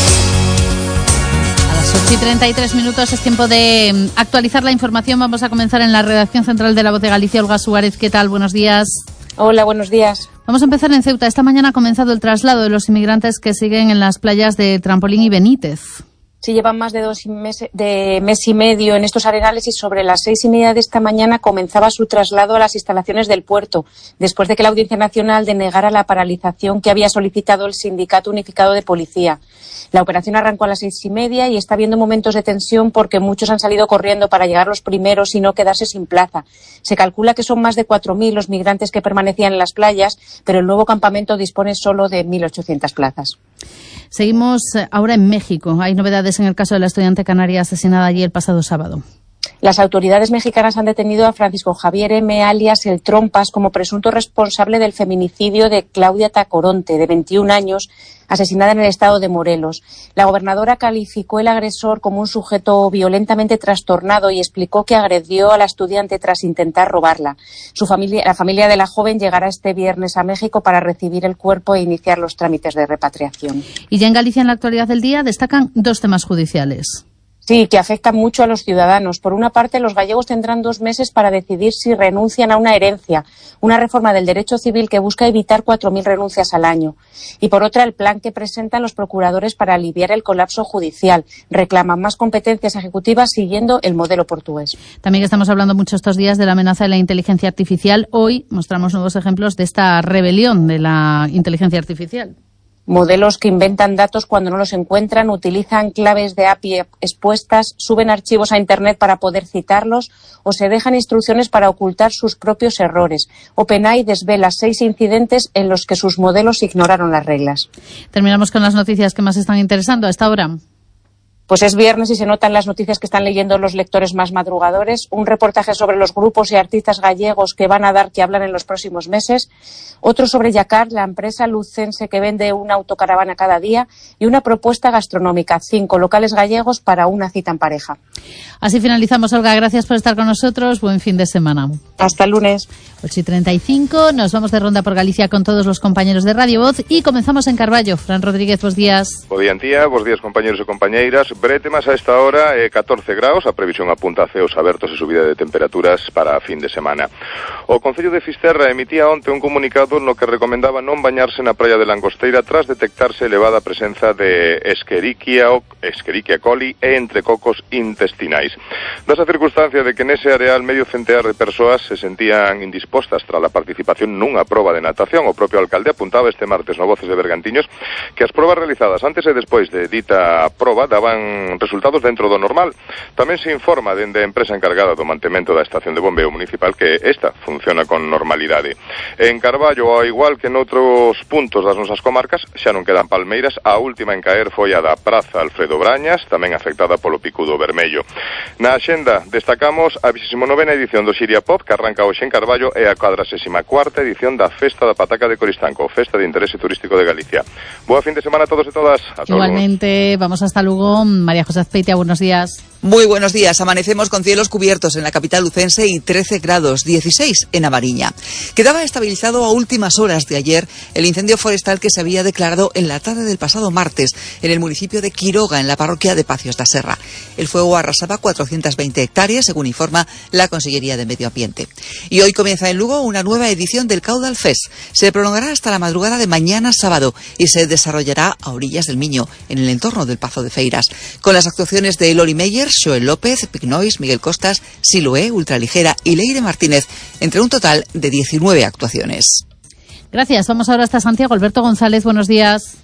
A las ocho y treinta y tres minutos es tiempo de actualizar la información. Vamos a comenzar en la redacción central de La Voz de Galicia. Olga Suárez, ¿qué tal? Buenos días. Hola, buenos días. Vamos a empezar en Ceuta. Esta mañana ha comenzado el traslado de los inmigrantes que siguen en las playas de Trampolín y Benítez. Sí, llevan más de dos meses, de mes y medio en estos arenales y sobre las seis y media de esta mañana comenzaba su traslado a las instalaciones del puerto, después de que la Audiencia Nacional denegara la paralización que había solicitado el Sindicato Unificado de Policía. La operación arrancó a las seis y media y está habiendo momentos de tensión porque muchos han salido corriendo para llegar los primeros y no quedarse sin plaza. Se calcula que son más de cuatro mil los migrantes que permanecían en las playas, pero el nuevo campamento dispone solo de mil ochocientas plazas. Seguimos ahora en México. Hay novedades en el caso de la estudiante canaria asesinada allí el pasado sábado. Las autoridades mexicanas han detenido a Francisco Javier M., alias El Trompas, como presunto responsable del feminicidio de Claudia Tacoronte, de veintiún años, asesinada en el estado de Morelos. La gobernadora calificó el agresor como un sujeto violentamente trastornado y explicó que agredió a la estudiante tras intentar robarla. Su familia, la familia de la joven llegará este viernes a México para recibir el cuerpo e iniciar los trámites de repatriación. Y ya en Galicia, en la actualidad del día, destacan dos temas judiciales. Sí, que afectan mucho a los ciudadanos. Por una parte, los gallegos tendrán dos meses para decidir si renuncian a una herencia, una reforma del derecho civil que busca evitar cuatro mil renuncias al año. Y por otra, el plan que presentan los procuradores para aliviar el colapso judicial. Reclaman más competencias ejecutivas siguiendo el modelo portugués. También estamos hablando mucho estos días de la amenaza de la inteligencia artificial. Hoy mostramos nuevos ejemplos de esta rebelión de la inteligencia artificial. Modelos que inventan datos cuando no los encuentran, utilizan claves de A P I expuestas, suben archivos a Internet para poder citarlos o se dejan instrucciones para ocultar sus propios errores. OpenAI desvela seis incidentes en los que sus modelos ignoraron las reglas. Terminamos con las noticias que más están interesando a esta hora. Pues es viernes y se notan las noticias que están leyendo los lectores más madrugadores. Un reportaje sobre los grupos y artistas gallegos que van a dar que hablar en los próximos meses. Otro sobre Yacar, la empresa lucense que vende una autocaravana cada día. Y una propuesta gastronómica, cinco locales gallegos para una cita en pareja. Así finalizamos, Olga. Gracias por estar con nosotros. Buen fin de semana. Hasta el lunes. ocho y treinta y cinco. Nos vamos de ronda por Galicia con todos los compañeros de Radio Voz y comenzamos en Carballo. Fran Rodríguez, buenos días. Bo día, Antía. Bos días, compañeros e compañeiras. Brete más a esta hora, eh, catorce graus, a previsión apunta a ceos abertos e subida de temperaturas para a fin de semana. O Concello de Fisterra emitía onte un comunicado no que recomendaba non bañarse na praia de Langosteira tras detectarse elevada presenza de Escherichia, Escherichia coli e entrecocos intestinais. Dasa circunstancia de que nese areal medio centear de persoas se sentían indispostas tras a participación nunha proba de natación, o propio alcalde apuntaba este martes no Voces de Bergantiños que as probas realizadas antes e despois de dita proba daban resultados dentro do normal. Tamén se informa dende a empresa encargada do mantemento da estación de bombeo municipal que esta funciona con normalidade. En Carballo, ao igual que noutros puntos das nosas comarcas, xa non quedan palmeiras. A última en caer foi a da Praza Alfredo Brañas, tamén afectada polo picudo vermello. Na axenda destacamos a vigésima novena edición do Xiria Pop, que arranca hoxe en Carballo, e a cuadragésima cuarta edición da Festa da Pataca de Coristanco, Festa de Interese Turístico de Galicia. Boa fin de semana a todos e todas. A Igualmente, todos. Vamos hasta Lugo. María José Azpeitia, buenos días. Muy buenos días. Amanecemos con cielos cubiertos en la capital lucense y trece grados, dieciséis en A Mariña. Quedaba estabilizado a últimas horas de ayer el incendio forestal que se había declarado en la tarde del pasado martes en el municipio de Quiroga, en la parroquia de Pacios da Serra. El fuego arrasaba cuatrocientas veinte hectáreas, según informa la Consellería de Medio Ambiente. Y hoy comienza en Lugo una nueva edición del Caudal Fest. Se prolongará hasta la madrugada de mañana sábado y se desarrollará a orillas del Miño, en el entorno del Pazo de Feiras, con las actuaciones de Loli Meyer, Joel López, Pignois, Miguel Costas, Siloé, Ultraligera y Leire Martínez, entre un total de diecinueve actuaciones. Gracias. Vamos ahora hasta Santiago. Alberto González, buenos días.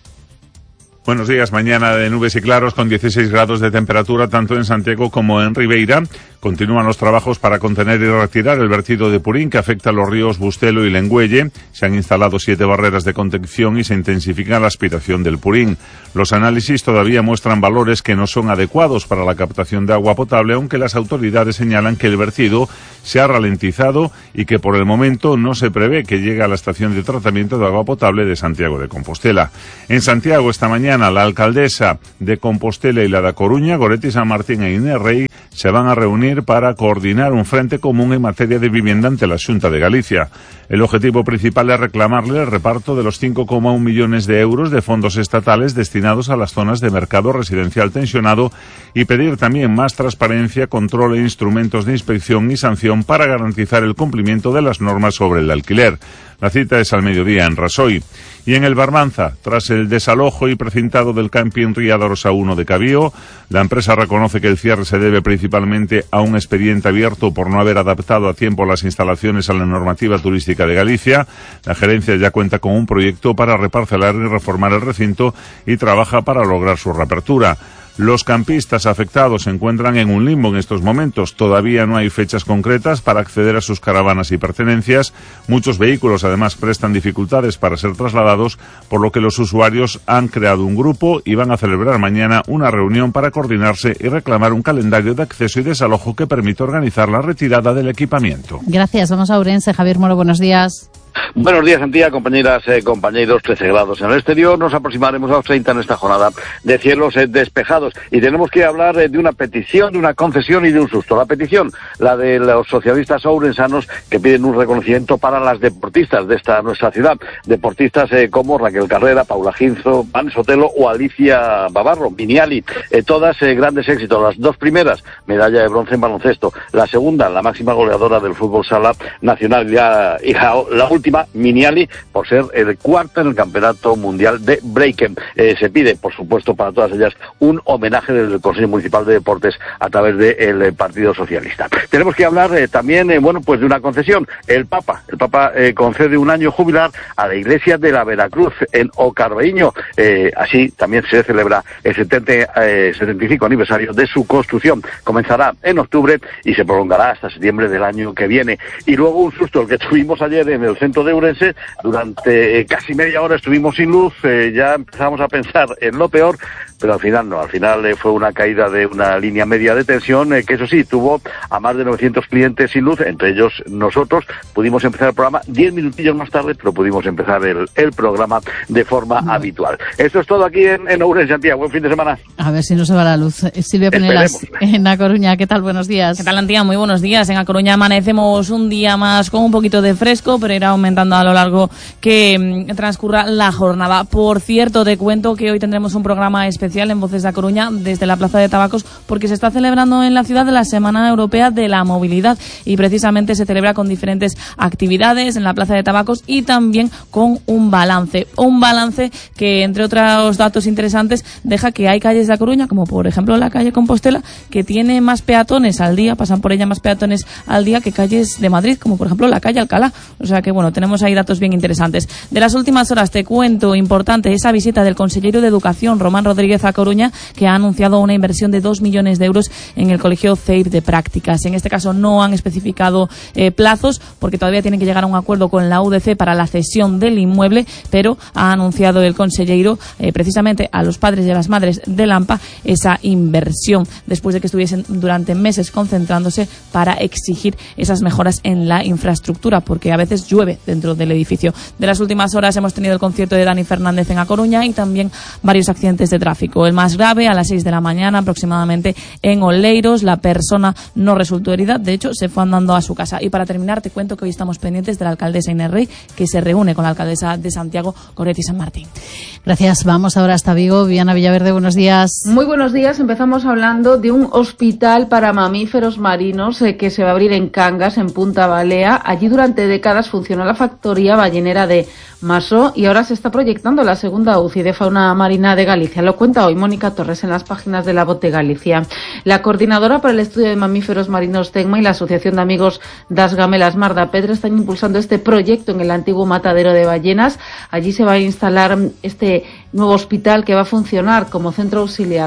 Buenos días. Mañana de nubes y claros con dieciséis grados de temperatura tanto en Santiago como en Ribeira. Continúan los trabajos para contener y retirar el vertido de purín que afecta a los ríos Bustelo y Lengüelle. Se han instalado siete barreras de contención y se intensifica la aspiración del purín. Los análisis todavía muestran valores que no son adecuados para la captación de agua potable, aunque las autoridades señalan que el vertido se ha ralentizado y que por el momento no se prevé que llegue a la estación de tratamiento de agua potable de Santiago de Compostela. En Santiago esta mañana la alcaldesa de Compostela y la de A Coruña, Goretti San Martín e Inés Rey, se van a reunir para coordinar un frente común en materia de vivienda ante la Xunta de Galicia. El objetivo principal es reclamarle el reparto de los cinco coma uno millones de euros de fondos estatales destinados a las zonas de mercado residencial tensionado y pedir también más transparencia, control e instrumentos de inspección y sanción para garantizar el cumplimiento de las normas sobre el alquiler. La cita es al mediodía en Rasoy. Y en el Barbanza, tras el desalojo y precintado del camping Ría Dorosa uno de Cabío, la empresa reconoce que el cierre se debe principalmente a un expediente abierto por no haber adaptado a tiempo las instalaciones a la normativa turística de Galicia. La gerencia ya cuenta con un proyecto para reparcelar y reformar el recinto y trabaja para lograr su reapertura. Los campistas afectados se encuentran en un limbo en estos momentos. Todavía no hay fechas concretas para acceder a sus caravanas y pertenencias. Muchos vehículos además prestan dificultades para ser trasladados, por lo que los usuarios han creado un grupo y van a celebrar mañana una reunión para coordinarse y reclamar un calendario de acceso y desalojo que permita organizar la retirada del equipamiento. Gracias. Vamos a Ourense. Javier Moro, buenos días. Buenos días, Antía, compañeras, eh, compañeros, trece grados en el exterior, nos aproximaremos a los treinta en esta jornada de cielos eh, despejados y tenemos que hablar eh, de una petición, de una concesión y de un susto. La petición, la de los socialistas ourensanos que piden un reconocimiento para las deportistas de esta nuestra ciudad, deportistas eh, como Raquel Carrera, Paula Ginzo, Van Sotelo o Alicia Bavarro, Miniali, eh, todas eh, grandes éxitos. Las dos primeras, medalla de bronce en baloncesto, la segunda, la máxima goleadora del fútbol sala nacional, ya, y la, la última, Miniali, por ser el cuarto en el Campeonato Mundial de Breaken. Eh, se pide, por supuesto, para todas ellas un homenaje desde el Consejo Municipal de Deportes a través del eh, Partido Socialista. Tenemos que hablar eh, también, eh, bueno, pues de una concesión. El Papa, el Papa eh, concede un año jubilar a la Iglesia de la Veracruz en Ocarbeíño. Eh, así también se celebra el setenta, eh, setenta y cinco aniversario de su construcción. Comenzará en octubre y se prolongará hasta septiembre del año que viene. Y luego un susto, el que tuvimos ayer en el centro de Ourense. Durante casi media hora estuvimos sin luz, eh, ya empezamos a pensar en lo peor, pero al final no, al final eh, fue una caída de una línea media de tensión, eh, que eso sí, tuvo a más de novecientos clientes sin luz, entre ellos nosotros. Pudimos empezar el programa diez minutillos más tarde, pero pudimos empezar el, el programa de forma no. habitual. Esto es todo aquí en, en Ourense, Antía. Buen fin de semana. A ver si no se va la luz. Silvia Penelas, en A Coruña, ¿qué tal? Buenos días. ¿Qué tal, Antía? Muy buenos días. En A Coruña amanecemos un día más con un poquito de fresco, pero irá aumentando a lo largo que mm, transcurra la jornada. Por cierto, te cuento que hoy tendremos un programa especial en Voces de A Coruña desde la Plaza de Tabacos, porque se está celebrando en la ciudad la Semana Europea de la Movilidad y precisamente se celebra con diferentes actividades en la Plaza de Tabacos y también con un balance. Un balance que, entre otros datos interesantes, deja que hay calles de A Coruña, como por ejemplo la calle Compostela, que tiene más peatones al día, pasan por ella más peatones al día que calles de Madrid, como por ejemplo la calle Alcalá. O sea que, bueno, tenemos ahí datos bien interesantes. De las últimas horas te cuento, importante, esa visita del consejero de Educación, Román Rodríguez, a Coruña, que ha anunciado una inversión de dos millones de euros en el colegio C E I P de prácticas. En este caso no han especificado eh, plazos, porque todavía tienen que llegar a un acuerdo con la U D C para la cesión del inmueble, pero ha anunciado el consejero eh, precisamente a los padres y a las madres del AMPA esa inversión, después de que estuviesen durante meses concentrándose para exigir esas mejoras en la infraestructura, porque a veces llueve dentro del edificio. De las últimas horas hemos tenido el concierto de Dani Fernández en A Coruña y también varios accidentes de tráfico. El más grave a las seis de la mañana aproximadamente en Oleiros. La persona no resultó herida, de hecho se fue andando a su casa. Y para terminar te cuento que hoy estamos pendientes de la alcaldesa Inés Rey, que se reúne con la alcaldesa de Santiago, Goretti San Martín. Gracias. Vamos ahora hasta Vigo. Viana Villaverde, buenos días. Muy buenos días. Empezamos hablando de un hospital para mamíferos marinos eh, que se va a abrir en Cangas, en Punta Balea. Allí durante décadas funcionó la factoría ballenera de Masó y ahora se está proyectando la segunda U C I de fauna marina de Galicia. Lo cuenta cuenta hoy Mónica Torres en las páginas de La Voz de Galicia. La coordinadora para el estudio de mamíferos marinos Tecma y la Asociación de Amigos das Gamelas Marda Pedra están impulsando este proyecto en el antiguo matadero de ballenas. Allí se va a instalar este nuevo hospital que va a funcionar como centro auxiliar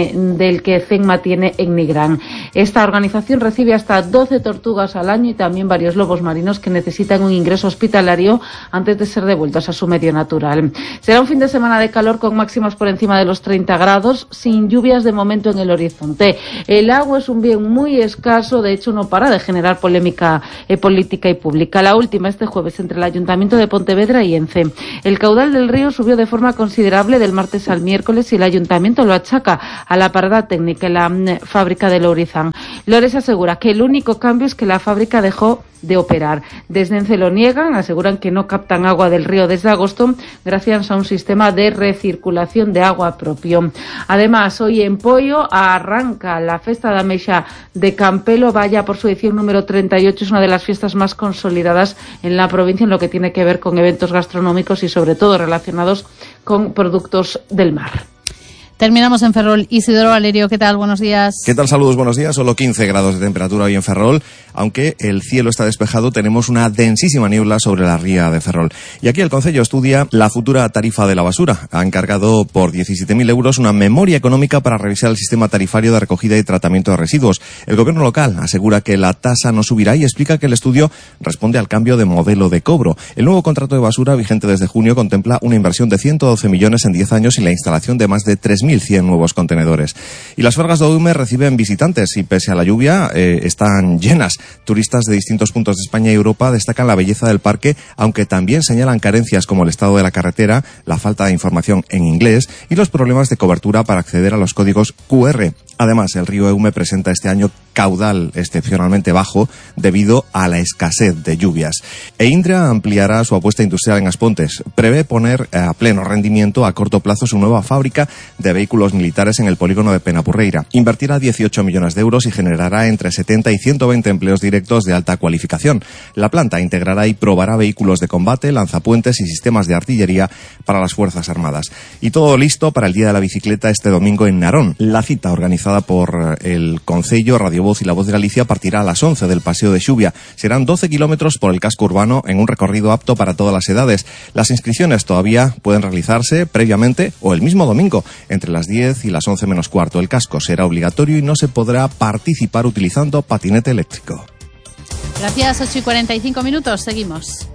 del que Tecma tiene en Nigrán. Esta organización recibe hasta doce tortugas al año y también varios lobos marinos que necesitan un ingreso hospitalario antes de ser devueltos a su medio natural. Será un fin de semana de calor con máximas por encima de los treinta grados, sin lluvias de momento en el horizonte. El agua es un bien muy escaso, de hecho no para de generar polémica eh, política y pública. La última este jueves entre el Ayuntamiento de Pontevedra y Ence. El caudal del río subió de forma considerable del martes al miércoles y el Ayuntamiento lo achaca a la parada técnica en la mm, fábrica de Lourizán. Lores asegura que el único cambio es que la fábrica dejó de operar. Desde Ence lo niegan, aseguran que no captan agua del río desde agosto gracias a un sistema de recirculación de agua propio. Además, hoy en Poio arranca la Festa da Ameixa de Campelo, vaya por su edición número treinta y ocho, es una de las fiestas más consolidadas en la provincia en lo que tiene que ver con eventos gastronómicos y sobre todo relacionados con productos del mar. Terminamos en Ferrol. Isidoro Valerio, ¿qué tal? Buenos días. ¿Qué tal? Saludos, buenos días. Solo quince grados de temperatura hoy en Ferrol. Aunque el cielo está despejado, tenemos una densísima niebla sobre la ría de Ferrol. Y aquí el Concello estudia la futura tarifa de la basura. Ha encargado por diecisiete mil euros una memoria económica para revisar el sistema tarifario de recogida y tratamiento de residuos. El gobierno local asegura que la tasa no subirá y explica que el estudio responde al cambio de modelo de cobro. El nuevo contrato de basura, vigente desde junio, contempla una inversión de ciento doce millones en diez años y la instalación de más de tres mil cien nuevos contenedores. Y las Fargas de Oume reciben visitantes y pese a la lluvia eh, están llenas. Turistas de distintos puntos de España y Europa destacan la belleza del parque, aunque también señalan carencias como el estado de la carretera, la falta de información en inglés y los problemas de cobertura para acceder a los códigos cu erre. Además, el río Eume presenta este año caudal excepcionalmente bajo debido a la escasez de lluvias. E Indra ampliará su apuesta industrial en Aspontes. Prevé poner a pleno rendimiento a corto plazo su nueva fábrica de vehículos militares en el polígono de Penapurreira. Invertirá dieciocho millones de euros y generará entre setenta y ciento veinte empleos directos de alta cualificación. La planta integrará y probará vehículos de combate, lanzapuentes y sistemas de artillería para las Fuerzas Armadas. Y todo listo para el Día de la Bicicleta este domingo en Narón. La cita organizada por el Concello, Radio Voz y La Voz de Galicia partirá a las once del Paseo de Xubia. Serán doce kilómetros por el casco urbano en un recorrido apto para todas las edades. Las inscripciones todavía pueden realizarse previamente o el mismo domingo, entre las diez y las once menos cuarto. El casco será obligatorio y no se podrá participar utilizando patinete eléctrico. Gracias, ocho y cuarenta y cinco minutos. Seguimos.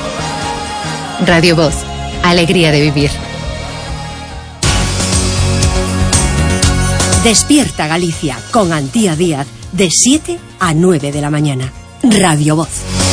Radio Voz. Alegría de vivir. Despierta Galicia con Antía Díaz de siete a nueve de la mañana. Radio Voz.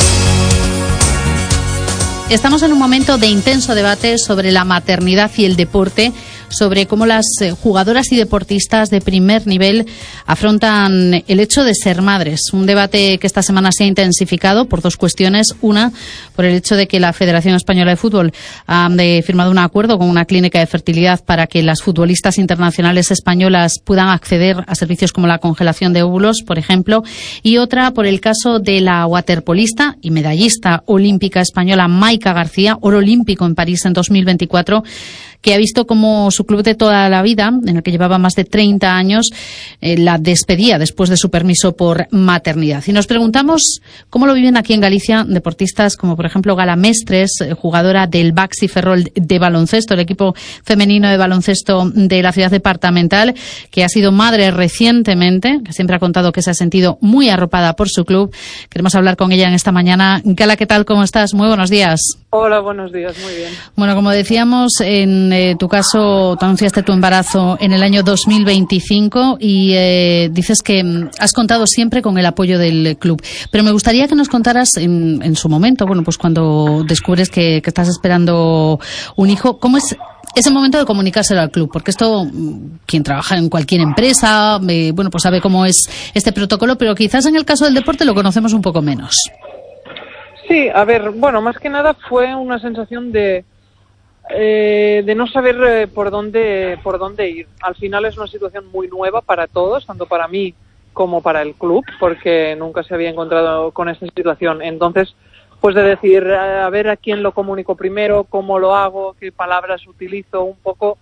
Estamos en un momento de intenso debate sobre la maternidad y el deporte, sobre cómo las jugadoras y deportistas de primer nivel afrontan el hecho de ser madres. Un debate que esta semana se ha intensificado por dos cuestiones. Una, por el hecho de que la Federación Española de Fútbol ha firmado un acuerdo con una clínica de fertilidad para que las futbolistas internacionales españolas puedan acceder a servicios como la congelación de óvulos, por ejemplo. Y otra, por el caso de la waterpolista y medallista olímpica española Maika García, oro olímpico en París en dos mil veinticuatro, que ha visto como su club de toda la vida, en el que llevaba más de treinta años, eh, la despedía después de su permiso por maternidad. Y nos preguntamos cómo lo viven aquí en Galicia deportistas como, por ejemplo, Gala Mestres, eh, jugadora del Baxi Ferrol de baloncesto, el equipo femenino de baloncesto de la ciudad departamental, que ha sido madre recientemente, que siempre ha contado que se ha sentido muy arropada por su club. Queremos hablar con ella en esta mañana. Gala, ¿qué tal? ¿Cómo estás? Muy buenos días. Hola, buenos días. Muy bien. Bueno, como decíamos, en eh, tu caso, tú anunciaste tu embarazo en el año dos mil veinticinco y eh, dices que mm, has contado siempre con el apoyo del club. Pero me gustaría que nos contaras en, en su momento, bueno, pues cuando descubres que, que estás esperando un hijo, ¿cómo es ese momento de comunicárselo al club? Porque esto, quien trabaja en cualquier empresa, eh, bueno, pues sabe cómo es este protocolo, pero quizás en el caso del deporte lo conocemos un poco menos. Sí, a ver, bueno, más que nada fue una sensación de eh, de no saber eh, por dónde por dónde ir. Al final es una situación muy nueva para todos, tanto para mí como para el club, porque nunca se había encontrado con esta situación. Entonces, pues de decir, a ver a quién lo comunico primero, cómo lo hago, qué palabras utilizo, un poco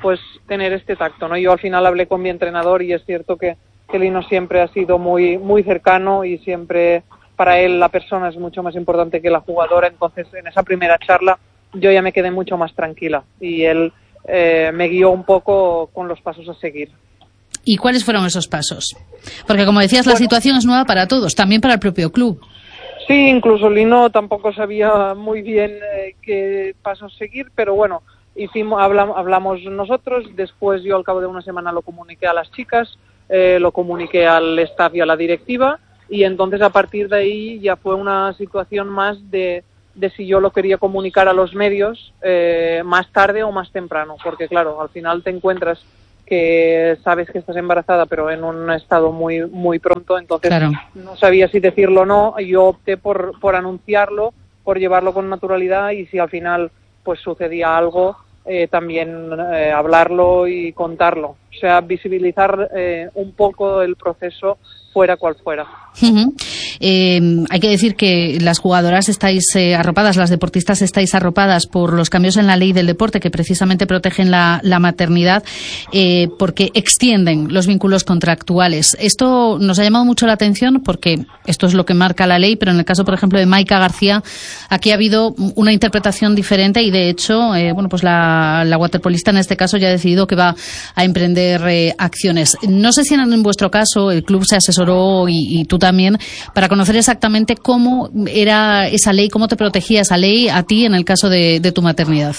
pues tener este tacto, ¿no? Yo al final hablé con mi entrenador y es cierto que, que Lino siempre ha sido muy, muy cercano y siempre para él la persona es mucho más importante que la jugadora, entonces en esa primera charla yo ya me quedé mucho más tranquila y él eh, me guió un poco con los pasos a seguir. ¿Y cuáles fueron esos pasos? Porque como decías, la bueno, situación es nueva para todos, también para el propio club. Sí, incluso Lino tampoco sabía muy bien eh, qué pasos seguir, pero bueno, hicimos, hablamos, hablamos nosotros, después yo al cabo de una semana lo comuniqué a las chicas, eh, lo comuniqué al staff y a la directiva, y entonces a partir de ahí ya fue una situación más de, de si yo lo quería comunicar a los medios eh, más tarde o más temprano, porque claro, al final te encuentras que sabes que estás embarazada pero en un estado muy muy pronto, entonces claro, no sabía si decirlo o no. Yo opté por, por anunciarlo, por llevarlo con naturalidad y si al final pues sucedía algo, eh, también eh, hablarlo y contarlo, o sea, visibilizar eh, un poco el proceso fuera cual fuera. Uh-huh. Eh, hay que decir que las jugadoras estáis eh, arropadas, las deportistas estáis arropadas por los cambios en la ley del deporte que precisamente protegen la, la maternidad eh, porque extienden los vínculos contractuales. Esto nos ha llamado mucho la atención porque esto es lo que marca la ley, pero en el caso, por ejemplo, de Maika García, aquí ha habido una interpretación diferente y, de hecho, eh, bueno, pues la, la waterpolista en este caso ya ha decidido que va a emprender eh, acciones. No sé si en, en vuestro caso el club se asesoró y, y tú también para conocer exactamente cómo era esa ley, cómo te protegía esa ley a ti en el caso de, de tu maternidad.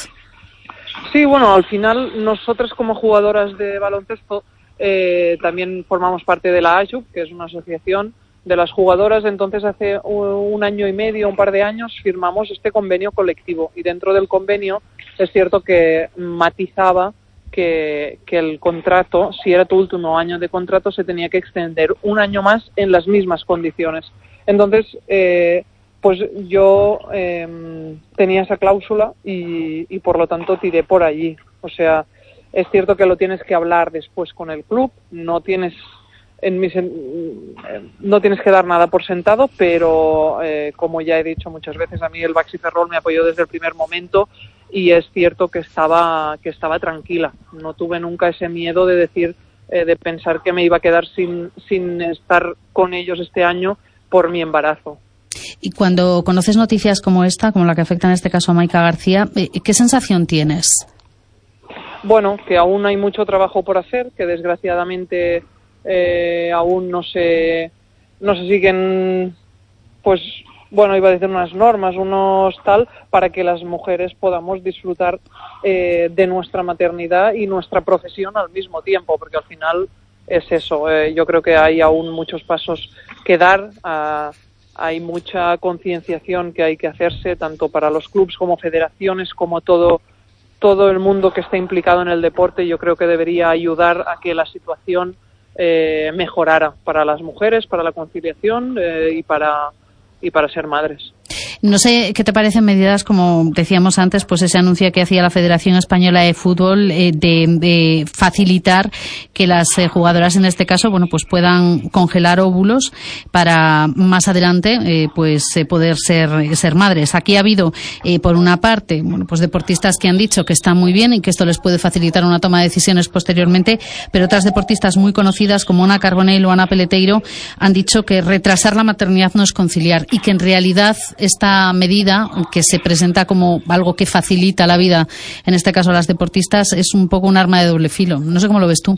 Sí, bueno, al final nosotras como jugadoras de baloncesto eh, también formamos parte de la A J U P, que es una asociación de las jugadoras, entonces hace un año y medio, un par de años, firmamos este convenio colectivo y dentro del convenio es cierto que matizaba Que, que el contrato, si era tu último año de contrato, se tenía que extender un año más en las mismas condiciones. Entonces, eh, pues yo eh, tenía esa cláusula y, y por lo tanto tiré por allí. O sea, es cierto que lo tienes que hablar después con el club, no tienes en mis, no tienes que dar nada por sentado, pero eh, como ya he dicho muchas veces, a mí el Baxi Ferrol me apoyó desde el primer momento y es cierto que estaba que estaba tranquila. No tuve nunca ese miedo de decir, eh, de pensar que me iba a quedar sin, sin estar con ellos este año por mi embarazo. Y cuando conoces noticias como esta, como la que afecta en este caso a Maika García, ¿qué sensación tienes? Bueno, que aún hay mucho trabajo por hacer, que desgraciadamente eh, aún no se no se siguen, pues bueno, iba a decir unas normas, unos tal, para que las mujeres podamos disfrutar eh, de nuestra maternidad y nuestra profesión al mismo tiempo, porque al final es eso. Eh, yo creo que hay aún muchos pasos que dar, uh, hay mucha concienciación que hay que hacerse, tanto para los clubes como federaciones, como todo, todo el mundo que está implicado en el deporte. Yo creo que debería ayudar a que la situación eh, mejorara para las mujeres, para la conciliación eh, y para y para ser madres. No sé qué te parecen medidas, como decíamos antes, pues ese anuncio que hacía la Federación Española de Fútbol eh, de, de facilitar que las eh, jugadoras en este caso, bueno, pues puedan congelar óvulos para más adelante, eh, pues eh, poder ser ser madres. Aquí ha habido, eh, por una parte, bueno, pues deportistas que han dicho que está muy bien y que esto les puede facilitar una toma de decisiones posteriormente, pero otras deportistas muy conocidas como Ana Carbonell o Ana Peleteiro han dicho que retrasar la maternidad no es conciliar y que en realidad esta medida que se presenta como algo que facilita la vida, en este caso a las deportistas, es un poco un arma de doble filo. No sé cómo lo ves tú.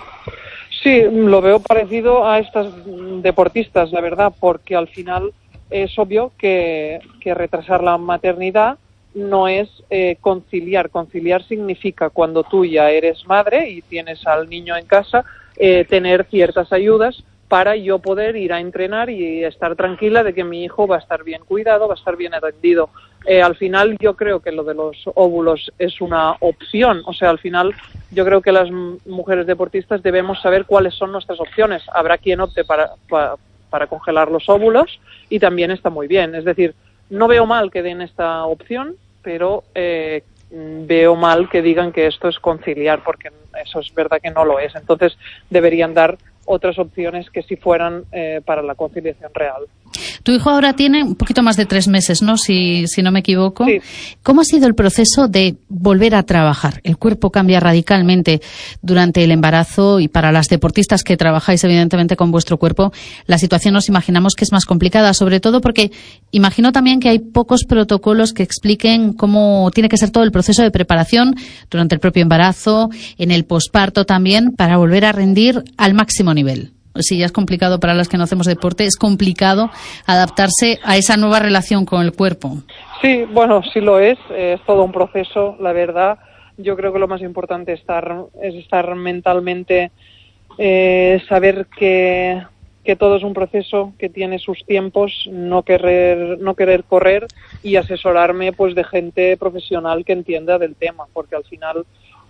Sí, lo veo parecido a estas deportistas, la verdad, porque al final es obvio que, que retrasar la maternidad no es eh, conciliar. Conciliar significa cuando tú ya eres madre y tienes al niño en casa, eh, tener ciertas ayudas para yo poder ir a entrenar y estar tranquila de que mi hijo va a estar bien cuidado, va a estar bien atendido. Eh, al final yo creo que lo de los óvulos es una opción, o sea, al final yo creo que las m- mujeres deportistas debemos saber cuáles son nuestras opciones. Habrá quien opte para, para, para congelar los óvulos y también está muy bien. Es decir, no veo mal que den esta opción, pero eh, veo mal que digan que esto es conciliar, porque eso es verdad que no lo es. Entonces deberían dar otras opciones que si fueran eh, para la conciliación real. Tu hijo ahora tiene un poquito más de tres meses, ¿no? Si, si no me equivoco. Sí. ¿Cómo ha sido el proceso de volver a trabajar? El cuerpo cambia radicalmente durante el embarazo y para las deportistas que trabajáis evidentemente con vuestro cuerpo, la situación nos imaginamos que es más complicada, sobre todo porque imagino también que hay pocos protocolos que expliquen cómo tiene que ser todo el proceso de preparación durante el propio embarazo, en el posparto también, para volver a rendir al máximo nivel. Si ya es complicado para las que no hacemos deporte, es complicado adaptarse a esa nueva relación con el cuerpo. Sí, bueno, sí lo es, es todo un proceso, la verdad. Yo creo que lo más importante es estar, es estar mentalmente, eh, saber que, que todo es un proceso, que tiene sus tiempos, no querer, no querer correr y asesorarme pues de gente profesional que entienda del tema, porque al final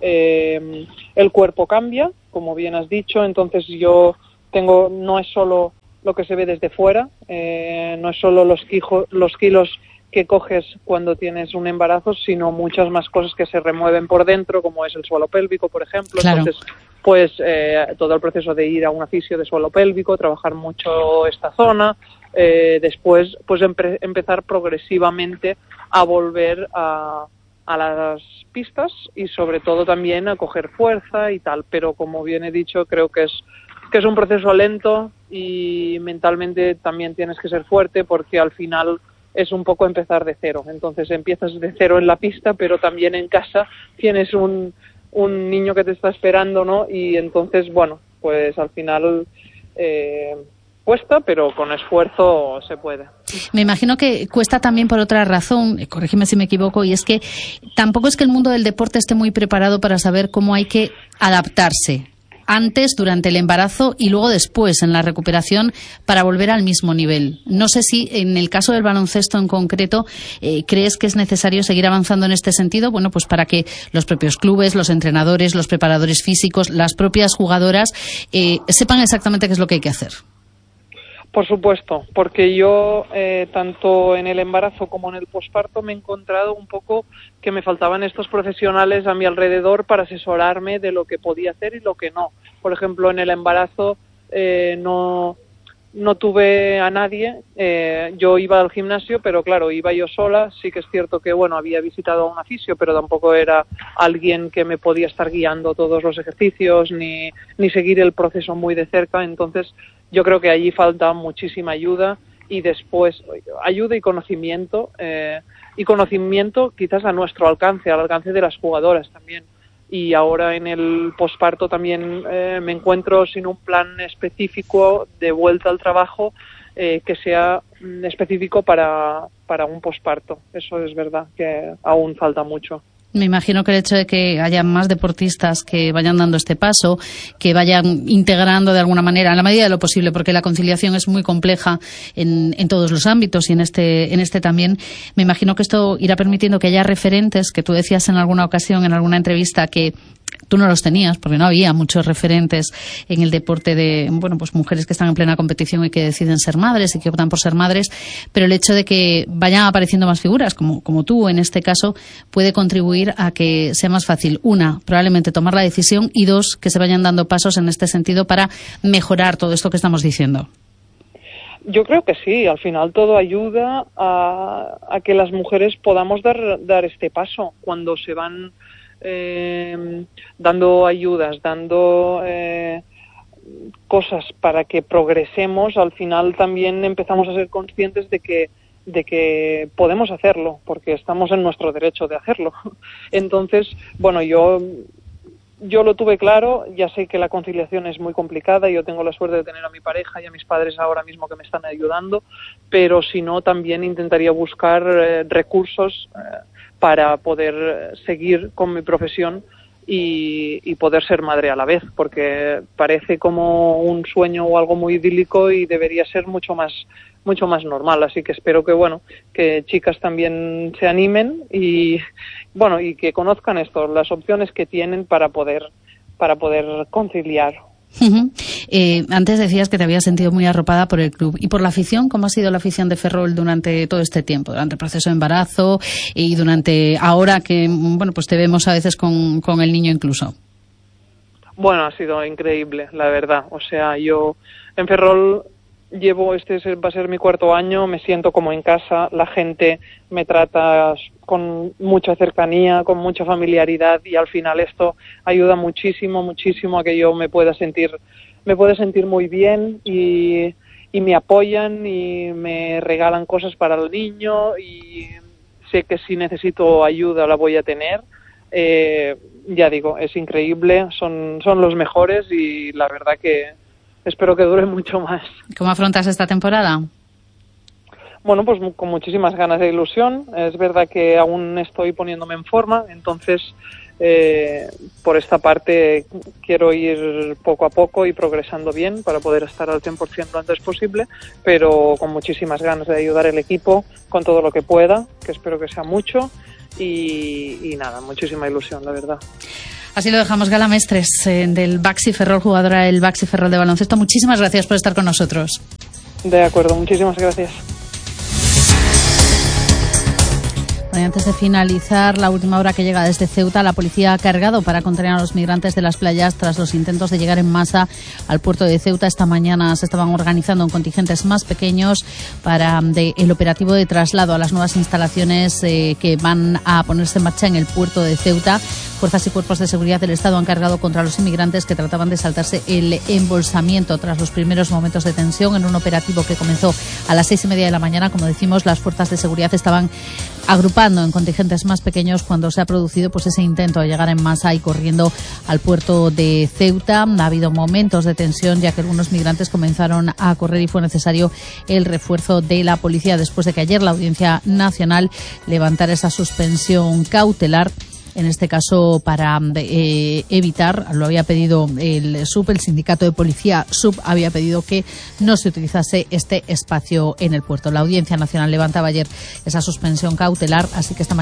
eh, el cuerpo cambia, como bien has dicho, entonces yo tengo, no es solo lo que se ve desde fuera, eh, no es solo los, quijo, los kilos que coges cuando tienes un embarazo, sino muchas más cosas que se remueven por dentro, como es el suelo pélvico, por ejemplo. Claro. Entonces, pues eh, todo el proceso de ir a un fisio de suelo pélvico, trabajar mucho esta zona, eh, después pues empe- empezar progresivamente a volver a, a las pistas y sobre todo también a coger fuerza y tal, pero como bien he dicho, creo que es que es un proceso lento y mentalmente también tienes que ser fuerte porque al final es un poco empezar de cero. Entonces empiezas de cero en la pista, pero también en casa tienes un, un niño que te está esperando, ¿no? Y entonces, bueno, pues al final eh, cuesta, pero con esfuerzo se puede. Me imagino que cuesta también por otra razón, corrígeme si me equivoco, y es que tampoco es que el mundo del deporte esté muy preparado para saber cómo hay que adaptarse antes, durante el embarazo y luego después en la recuperación para volver al mismo nivel. No sé si en el caso del baloncesto en concreto eh, crees que es necesario seguir avanzando en este sentido, bueno, pues para que los propios clubes, los entrenadores, los preparadores físicos, las propias jugadoras eh, sepan exactamente qué es lo que hay que hacer. Por supuesto, porque yo eh, tanto en el embarazo como en el posparto me he encontrado un poco que me faltaban estos profesionales a mi alrededor para asesorarme de lo que podía hacer y lo que no. Por ejemplo, en el embarazo eh, no, no tuve a nadie, eh, yo iba al gimnasio, pero claro, iba yo sola. Sí que es cierto que, bueno, había visitado a un fisio, pero tampoco era alguien que me podía estar guiando todos los ejercicios ni, ni seguir el proceso muy de cerca. Entonces, yo creo que allí falta muchísima ayuda y después ayuda y conocimiento, eh, y conocimiento quizás a nuestro alcance, al alcance de las jugadoras también. Y ahora en el posparto también eh, me encuentro sin un plan específico de vuelta al trabajo eh, que sea específico para, para un posparto. Eso es verdad que aún falta mucho. Me imagino que el hecho de que haya más deportistas que vayan dando este paso, que vayan integrando de alguna manera, en la medida de lo posible, porque la conciliación es muy compleja en, en todos los ámbitos y en este, en este también, me imagino que esto irá permitiendo que haya referentes, que tú decías en alguna ocasión, en alguna entrevista, que tú no los tenías, porque no había muchos referentes en el deporte de, bueno, pues mujeres que están en plena competición y que deciden ser madres y que optan por ser madres, pero el hecho de que vayan apareciendo más figuras, como, como tú en este caso, puede contribuir a que sea más fácil, una, probablemente tomar la decisión, y dos, que se vayan dando pasos en este sentido para mejorar todo esto que estamos diciendo. Yo creo que sí, al final todo ayuda a, a que las mujeres podamos dar, dar este paso cuando se van Eh, dando ayudas, dando eh, cosas para que progresemos. Al final también empezamos a ser conscientes de que de que podemos hacerlo, porque estamos en nuestro derecho de hacerlo. Entonces, bueno, yo yo lo tuve claro, ya sé que la conciliación es muy complicada, yo tengo la suerte de tener a mi pareja y a mis padres ahora mismo que me están ayudando, pero si no, también intentaría buscar eh, recursos eh, para poder seguir con mi profesión y, y poder ser madre a la vez, porque parece como un sueño o algo muy idílico y debería ser mucho más mucho más normal. Así que espero que bueno que chicas también se animen y bueno y que conozcan esto, las opciones que tienen para poder para poder conciliar. Uh-huh. Eh, antes decías que te habías sentido muy arropada por el club y por la afición. ¿Cómo ha sido la afición de Ferrol durante todo este tiempo, durante el proceso de embarazo y durante ahora que bueno pues te vemos a veces con, con el niño incluso? Bueno, ha sido increíble, la verdad. O sea, yo en Ferrol llevo, este es- va a ser mi cuarto año, me siento como en casa, la gente me trata con mucha cercanía, con mucha familiaridad, y al final esto ayuda muchísimo, muchísimo a que yo me pueda sentir, me pueda sentir muy bien, y, y me apoyan y me regalan cosas para el niño, y sé que si necesito ayuda la voy a tener. Eh, ya digo, es increíble, son, son los mejores, y la verdad que espero que dure mucho más. ¿Cómo afrontas esta temporada? Bueno, pues mu- con muchísimas ganas de ilusión. Es verdad que aún estoy poniéndome en forma, entonces eh, por esta parte quiero ir poco a poco y progresando bien para poder estar al cien por ciento lo antes posible, pero con muchísimas ganas de ayudar al equipo con todo lo que pueda, que espero que sea mucho, y, y nada, muchísima ilusión, la verdad. Así lo dejamos. Gala Mestres, eh, del Baxi Ferrol, jugadora del Baxi Ferrol de baloncesto. Muchísimas gracias por estar con nosotros. De acuerdo, muchísimas gracias. Bueno, y antes de finalizar, la última hora que llega desde Ceuta, la policía ha cargado para contener a los migrantes de las playas tras los intentos de llegar en masa al puerto de Ceuta. Esta mañana se estaban organizando en contingentes más pequeños para de, el operativo de traslado a las nuevas instalaciones eh, que van a ponerse en marcha en el puerto de Ceuta. Fuerzas y cuerpos de seguridad del Estado han cargado contra los inmigrantes que trataban de saltarse el embolsamiento tras los primeros momentos de tensión en un operativo que comenzó a las seis y media de la mañana. Como decimos, las fuerzas de seguridad estaban agrupando en contingentes más pequeños cuando se ha producido pues ese intento de llegar en masa y corriendo al puerto de Ceuta. Ha habido momentos de tensión ya que algunos migrantes comenzaron a correr y fue necesario el refuerzo de la policía después de que ayer la Audiencia Nacional levantara esa suspensión cautelar. En este caso, para eh, evitar, lo había pedido el S U P, el sindicato de policía S U P, había pedido que no se utilizase este espacio en el puerto. La Audiencia Nacional levantaba ayer esa suspensión cautelar, así que esta mañana